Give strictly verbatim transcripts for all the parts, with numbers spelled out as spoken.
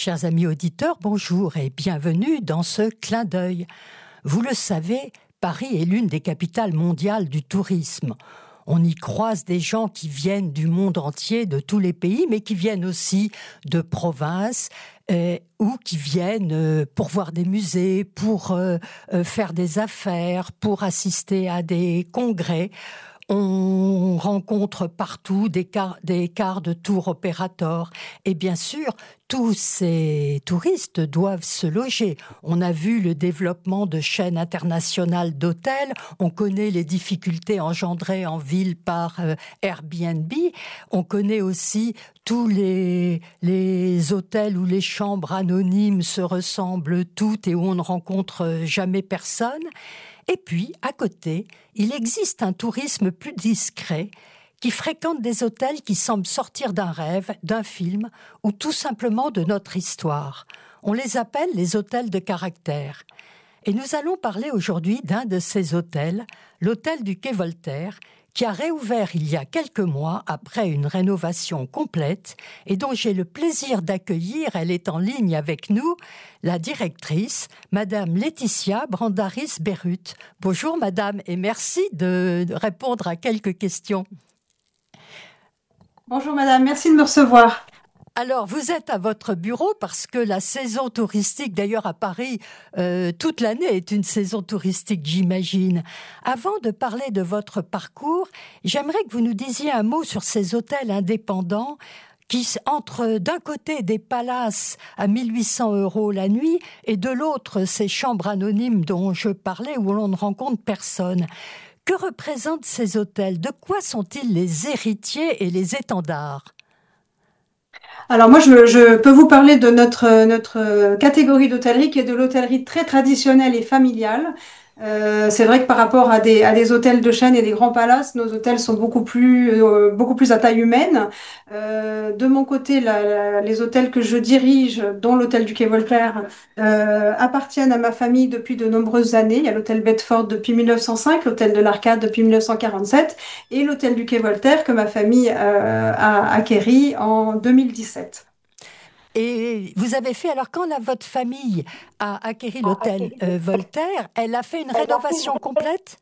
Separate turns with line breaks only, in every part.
Chers amis auditeurs, bonjour et bienvenue dans ce clin d'œil. Vous le savez, Paris est l'une des capitales mondiales du tourisme. On y croise des gens qui viennent du monde entier, de tous les pays, mais qui viennent aussi de province euh, ou qui viennent euh, pour voir des musées, pour euh, euh, faire des affaires, pour assister à des congrès. On rencontre partout des cars, des cars de tour opérateurs. Et bien sûr, tous ces touristes doivent se loger. On a vu le développement de chaînes internationales d'hôtels. On connaît les difficultés engendrées en ville par euh, Airbnb. On connaît aussi tous les, les hôtels où les chambres anonymes se ressemblent toutes et où on ne rencontre jamais personne. Et puis, à côté, il existe un tourisme plus discret qui fréquente des hôtels qui semblent sortir d'un rêve, d'un film ou tout simplement de notre histoire. On les appelle les hôtels de caractère. Et nous allons parler aujourd'hui d'un de ces hôtels, l'hôtel du Quai Voltaire, qui a réouvert il y a quelques mois après une rénovation complète et dont j'ai le plaisir d'accueillir, elle est en ligne avec nous, la directrice, Madame Laetitia Brandaris-Berruth. Bonjour Madame et merci de répondre à quelques questions.
Bonjour Madame, merci de me recevoir.
Alors, vous êtes à votre bureau parce que la saison touristique, d'ailleurs à Paris, euh, toute l'année est une saison touristique, j'imagine. Avant de parler de votre parcours, j'aimerais que vous nous disiez un mot sur ces hôtels indépendants qui entrent d'un côté des palaces à mille huit cents euros la nuit et de l'autre ces chambres anonymes dont je parlais où l'on ne rencontre personne. Que représentent ces hôtels? De quoi sont-ils les héritiers et les étendards?
Alors moi, je, je peux vous parler de notre, notre catégorie d'hôtellerie qui est de l'hôtellerie très traditionnelle et familiale. Euh, c'est vrai que par rapport à des, à des hôtels de chaîne et des grands palaces, nos hôtels sont beaucoup plus, euh, beaucoup plus à taille humaine. Euh, de mon côté, la, la, les hôtels que je dirige, dont l'hôtel du Quai Voltaire, euh, appartiennent à ma famille depuis de nombreuses années. Il y a l'hôtel Bedford depuis mille neuf cent cinq, l'hôtel de l'Arcade depuis mille neuf cent quarante-sept et l'hôtel du Quai Voltaire que ma famille euh, a acquéri en deux mille dix-sept.
Et vous avez fait, alors quand la, votre famille a acquéri l'hôtel euh, Voltaire, elle a fait une rénovation complète?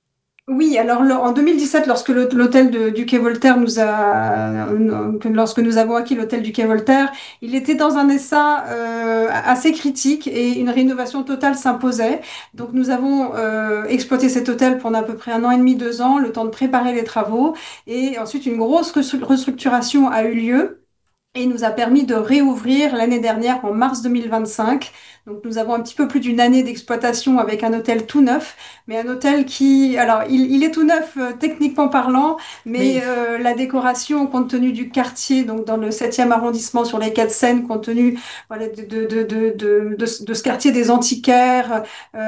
Oui, alors le- en deux mille dix-sept, lorsque l'hô- l'hôtel de- du Quai Voltaire nous a, euh, que- lorsque nous avons acquis l'hôtel du Quai Voltaire, il était dans un état euh, assez critique et une rénovation totale s'imposait. Donc nous avons euh, exploité cet hôtel pendant à peu près un an et demi, deux ans, le temps de préparer les travaux, et ensuite une grosse restru- restructuration a eu lieu. Et il nous a permis de réouvrir l'année dernière en mars deux mille vingt-cinq. Donc nous avons un petit peu plus d'une année d'exploitation avec un hôtel tout neuf, mais un hôtel qui, alors il, il est tout neuf euh, techniquement parlant, mais
Oui.
euh, la décoration compte tenu du quartier, donc dans le septième arrondissement sur les quais de Seine, compte tenu voilà, de, de, de, de, de, de, de ce quartier des antiquaires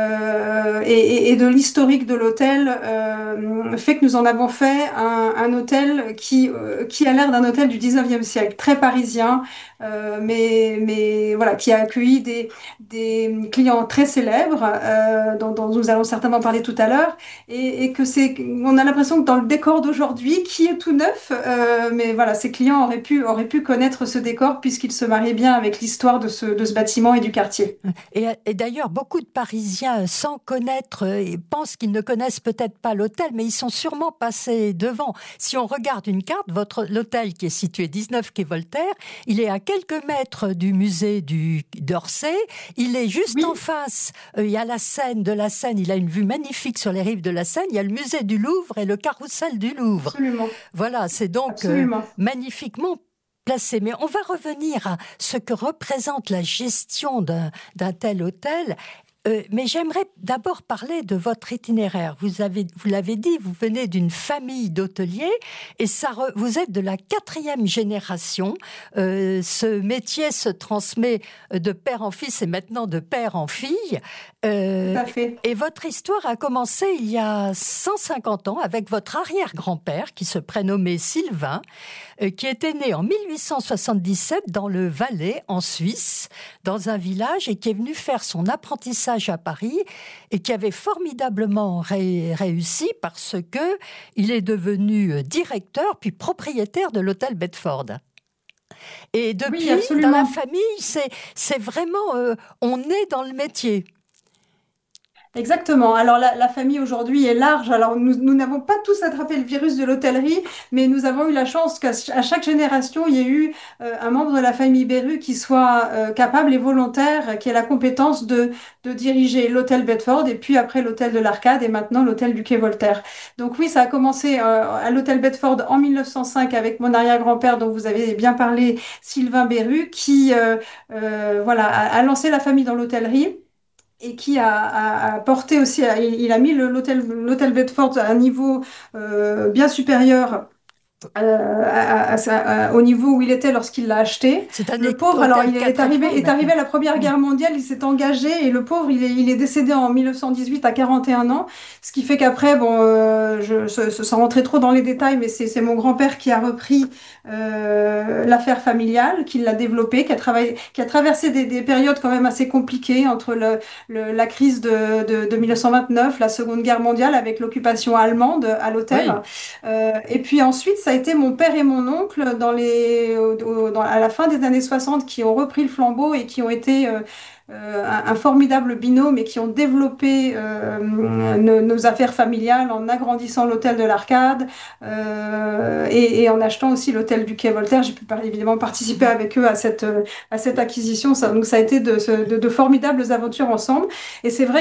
euh, et, et, et de l'historique de l'hôtel, euh, fait que nous en avons fait un, un hôtel qui, euh, qui a l'air d'un hôtel du dix-neuvième siècle, très parisien, euh, mais, mais voilà, qui a accueilli des, des clients très célèbres, euh, dont, dont nous allons certainement parler tout à l'heure, et, et que c'est, on a l'impression que dans le décor d'aujourd'hui, qui est tout neuf, euh, mais voilà, ces clients auraient pu, auraient pu connaître ce décor puisqu'il se mariait bien avec l'histoire de ce, de ce bâtiment et du quartier.
Et, et d'ailleurs, beaucoup de Parisiens, sans connaître, euh, pensent qu'ils ne connaissent peut-être pas l'hôtel, mais ils sont sûrement passés devant. Si on regarde une carte, votre, l'hôtel qui est situé dix-neuf quai Voltaire, il est à quelques mètres du musée du, d'Orsay. Il est juste en
Oui,
face. Euh, il y a la Seine, de la Seine. Il a une vue magnifique sur les rives de la Seine. Il y a le musée du Louvre et le carrousel du Louvre.
absolument,
Voilà, c'est donc euh,
absolument.
magnifiquement placé. Mais on va revenir à ce que représente la gestion d'un, d'un tel hôtel. Euh, mais j'aimerais d'abord parler de votre itinéraire. Vous avez, vous l'avez dit, vous venez d'une famille d'hôteliers et ça, re, vous êtes de la quatrième génération. Euh, ce métier se transmet de père en fils et maintenant de père en fille.
Tout
Euh,
à fait.
et votre histoire a commencé il y a cent cinquante ans avec votre arrière-grand-père qui se prénommait Sylvain, euh, qui était né en mille huit cent soixante-dix-sept dans le Valais, en Suisse, dans un village et qui est venu faire son apprentissage à Paris et qui avait formidablement ré- réussi parce que il est devenu directeur puis propriétaire de l'hôtel Bedford. Et
Oui,
depuis, dans la
absolument.
famille, c'est, c'est vraiment, euh, on est dans le métier.
Exactement. Alors la, la famille aujourd'hui est large. Alors nous nous n'avons pas tous attrapé le virus de l'hôtellerie, mais nous avons eu la chance qu'à ch- à chaque génération, il y ait eu euh, un membre de la famille Beru qui soit euh, capable et volontaire, qui ait la compétence de, de diriger l'hôtel Bedford et puis après l'hôtel de l'Arcade et maintenant l'hôtel du Quai Voltaire. Donc oui, ça a commencé euh, à l'hôtel Bedford en mille neuf cent cinq avec mon arrière-grand-père dont vous avez bien parlé, Sylvain Beru, qui euh, euh, voilà a, a lancé la famille dans l'hôtellerie et qui a, a- a porté aussi, a- il, il a mis le- l'hôtel l'hôtel Bedford à un niveau euh, bien supérieur euh, à- à- à- à- au niveau où il était lorsqu'il l'a acheté.
C'est un
Le
é-
pauvre, alors
hôtel
il est
quatre
arrivé,
étoiles
est arrivé
maintenant.
à la Première
Mm.
Guerre mondiale, il s'est engagé et le pauvre, il est, il est décédé en mille neuf cent dix-huit à quarante et un ans. Ce qui fait qu'après, bon, euh, je, ce- ce- sans rentrer trop dans les détails, mais c'est c'est mon grand-père qui a repris euh, l'affaire familiale, qui l'a développée, qui a travaillé, qui a traversé des, des périodes quand même assez compliquées entre le, le- la crise de, de, de mille neuf cent vingt-neuf, la Seconde Guerre mondiale avec l'occupation allemande à l'hôtel.
Oui,
Euh, et puis ensuite, ça a été mon père et mon oncle dans les, au- au- dans- à la fin des années soixante qui ont repris le flambeau et qui ont été euh, euh, un, un formidable binôme et qui ont développé euh, nos, nos affaires familiales en agrandissant l'hôtel de l'Arcade euh, et, et en achetant aussi l'hôtel du Quai Voltaire. J'ai pu par- évidemment participer avec eux à cette, euh, à cette acquisition. Ça, donc ça a été de, ce- de de formidables aventures ensemble. Et c'est vrai